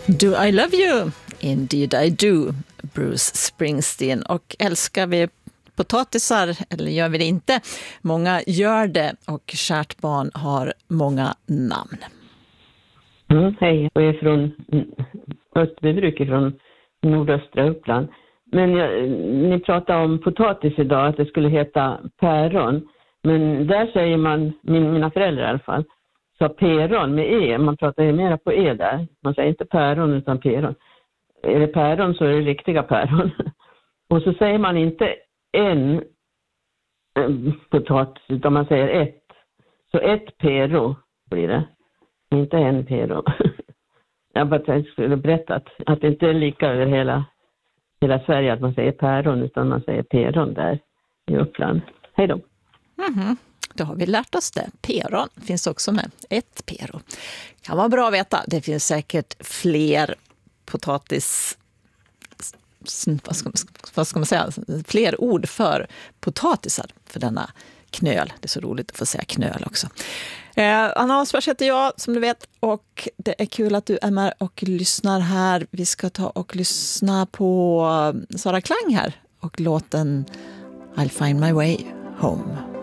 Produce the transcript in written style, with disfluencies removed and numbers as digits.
Do I love you? Indeed I do, Bruce Springsteen. Och älskar vi potatisar eller gör vi det inte? Många gör det och kärt barn har många namn. Hej, jag är från Österbybruk, från nordöstra Uppland. Men ni pratar om potatis idag, att det skulle heta päron. Men där säger man, mina föräldrar i alla fall, så päron med e. Man pratar ju mera på e där. Man säger inte päron utan päron. Är det päron så är det riktiga päron. Och så säger man inte en potatis utan man säger ett. Så ett pero blir det. Inte en pero. Jag bara skulle berätta att det inte är lika över hela Sverige att man säger päron utan man säger päron där i Uppland. Hej då. Mm-hmm. Då har vi lärt oss det. Päron finns också med. Ett pero. Kan vara bra att veta. Det finns säkert fler potatis... Vad ska man säga? Fler ord för potatisar för denna knöl. Det är så roligt att få säga knöl också. Anna Asfors heter jag, som du vet, och det är kul att du är med och lyssnar här. Vi ska ta och lyssna på Sara Klang här och låten I'll find my way home.